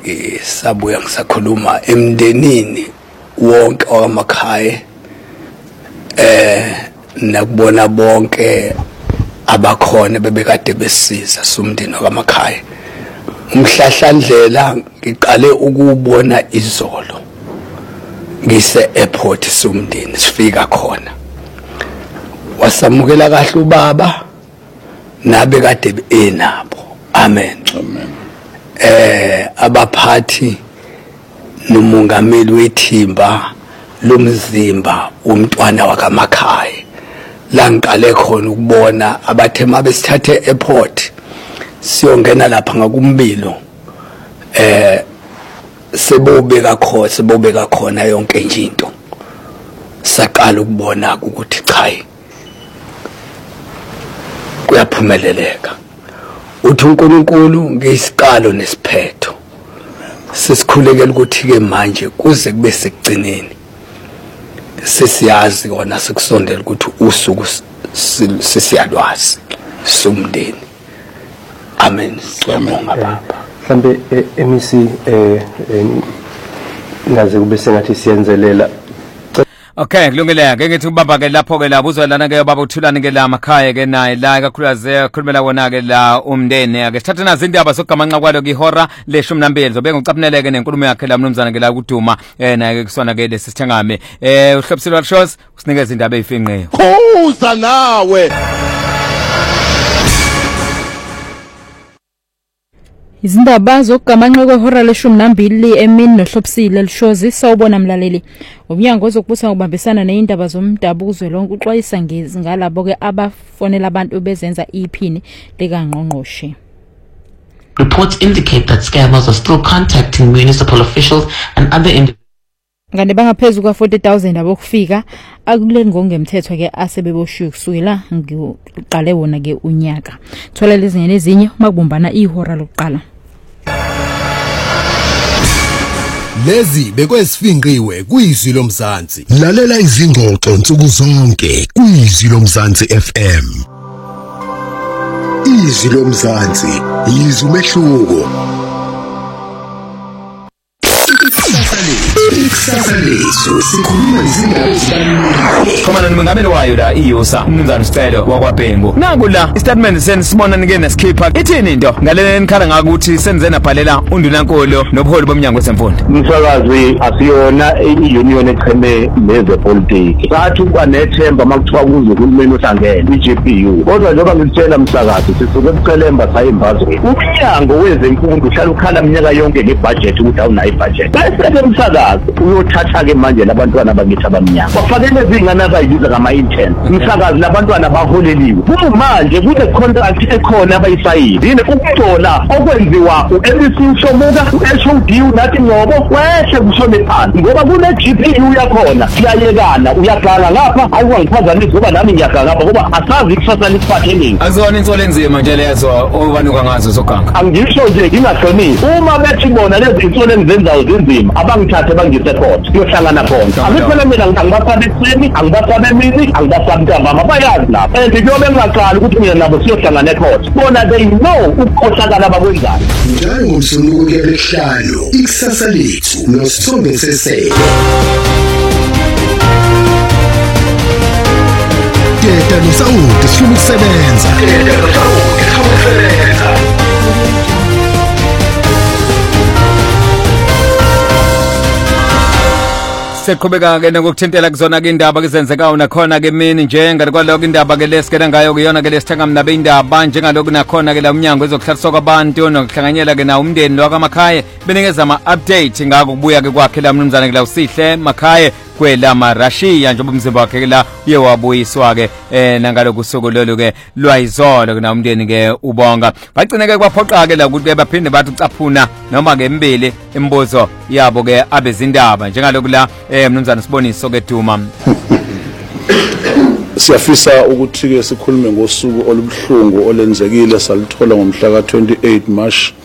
sabuya ngisakhuluma emndenini wonke owamakhaya nakubona bonke abakhona bebekade besisiza sumndeni wamakhaya. Umhlahlandlela ngiqale ukubona izolo ngise airport sumndeni sifika khona wasamukela kahle ubaba nabe kade enabo. Amen. Abaphathi nomongameli wethimba lomzimba umntwana wakamakhaya la ngiqale khona ukubona abathe mabesithathe airport siyongena lapha ngakumbilo sebobeka khona yonke nje into saqala ukubona ukuthi cha kuyaphumeleleka uthi uNkulunkulu ngesiqalo nesiphetho sesikhulekela ukuthi ke manje kuze kube sekugcineni sesiyazi kona sekusondela ukuthi usuku sisiyalwazi sumndeni. Amen. Siyabonga baba. Mhlambe MEC ngaze kube sengathi siyenzelela. Okay, kulungile ke ngithi ubaba ke lapho ke la buzwelana ke baba uthulani ke la makhaya ke naye la kakhulukazi khulumela wona ke la umndeni ake sithathe nazo indaba sokugamanqa kwalo ke ihora le12 zobe ngucaphuneleke nenkulumo yakhe la mnumzana ke la kuduma naye ke kusona ke lesithengame uhlobiselo shows usinikeza indaba ezifinqeyo. Khuza nawe Izindaba zokugamanqa kwehora le12 emini nohlobisile lishozi sawubona mlaleli. Umnyango ozokubusa ngokubambisana nezindaba zomdabu kuzwelonke uxwayisa ngalabo ke abafonela abantu bezenza iphini likangqongqoshe. Reports indicate that scammers are still contacting municipal officials and other individuals. Ngane bangaphezulu kwa 40,000 abokufika akuleli ngongemthetho ke asebeboshiwe kusukela ngiqale wona ke unyaka. Thola lezinye ezinye makubumbana ihora lokuqala. Lezi bekwesifinqiwe kuyizwi lomzansi. Lalela izingxoxo nsuku zonke kuyizwi lomzansi FM. Izwi lomzansi, izwi umehluko. Ikusasa lethu sikhuluma izindaba ezibalulekile. Khona nomengameli wayo la iYusa umnumzana Sicelo wakwaBhengu. Naku la istatement senisibona nike nesikhipha ithini into ngalena enikhala ngakuthi senzena bhalela undunankolo nobuholi bomnyango wezemfundo. Umsakazi asiyona iunion echeme nezepolitiki. Sathi kwanethemba makuthiwa kuze uhulumeni uhlangene iGPU. Kodwa njengoba ngisitshela umsakazi sisuke eCelemba sayimbazwe. Umnyango wezemfundo uhlala ukhala iminyaka yonke nebudget ukuthi awunayo ibudget. Bese umsakazi uyothatha ke manje labantwana bakithi abamnyama bafanele izingane abayibiza ngama-intern umsakazi labantwana baholeliwe manje kule contract ekhona abayisayini yini ukutola okwenziwa u-MEC Shomuka u-HOD unathi ngobo wehle kushone phansi ngoba kune-GPU yakhona siyayekana uyaganga ngapha ayiwangiphazamisi ngoba nami ngiyaganga ngapha ngoba asazi ikusasa lisiphatheleni azona insolo enzima nje lezo obanuka ngazo zoganga angisho nje ngingahloniphi uma bethi bona lezi insolo engizenzayo zinzima abangithathe bangise court siyohlangana khona akufana mina ngibasabe ekuseni angibasabe emini angibasabe ntambama bayazi lapho and njengoba engaqali ukuthi mina nabo siyohlangana ecourt bona they know ukukhohlakala abakwenzayo njalo ngomsombuluko lesihlalo ikusasa lethu nosithombe sesele Teta noSawuti sifuna ukusebenza Teta noSawuti sifuna ukusebenza Seqhubeka ke ngokuthintela kuzona ke indaba kezenzekayo nakhona ke mini njengalokho indaba ke lesikela ngayo kuyona ke lesithenga mnabe indaba njengalokho nakhona ke la umnyango ezokuhlalisa kwabantu nokuhlanganyela ke na umndeni wakamakhaya benikeza ama-update ngako kubuya ke kwakhe la mnumzana ke la uSihle Makhaya kwela marashiya njengoba umzimba wakhe ke la uye wabuyiswa ke nangaloku usuku lolu ke lwayizolo na umndeni ke ubonga bagcina ke kwaphoqa ke la ukuthi baphinde bathi ucaphuna noma ke mbili imbuzo yabo ke abezindaba njengaloku la mnumzana Siboniso ke Duma siyafisa ukuthi ke sikhulume ngosuku olubuhlungu olenzekile salithola ngomhla ka 28 March